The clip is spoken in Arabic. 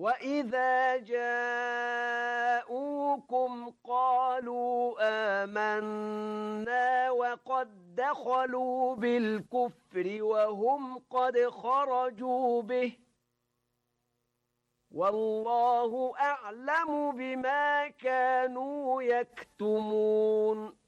وَإِذَا جَاءُوكُمْ قَالُوا آمَنَّا وَقَدْ دَخَلُوا بِالْكُفْرِ وَهُمْ قَدْ خَرَجُوا بِهِ وَاللَّهُ أَعْلَمُ بِمَا كَانُوا يَكْتُمُونَ